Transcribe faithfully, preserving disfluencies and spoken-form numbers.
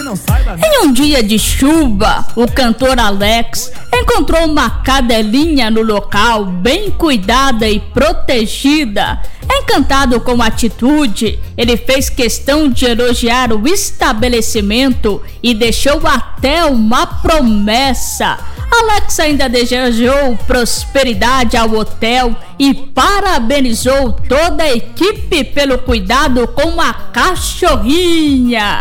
Em um dia de chuva, o cantor Alex encontrou uma cadelinha no local, bem cuidada e protegida. Encantado com a atitude, ele fez questão de elogiar o estabelecimento e deixou até uma promessa. Alex ainda desejou prosperidade ao hotel e parabenizou toda a equipe pelo cuidado com a cachorrinha.